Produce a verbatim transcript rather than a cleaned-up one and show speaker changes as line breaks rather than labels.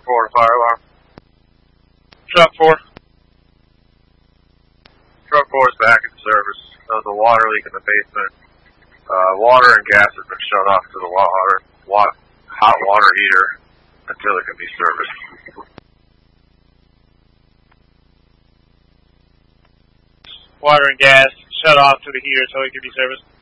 report a fire alarm.
Truck four.
Truck four is back in service. There was a water leak in the basement. Uh, water and gas has been shut off to the water, wa hot water heater until it can be serviced.
Water and gas shut off to the heater so it can be serviced.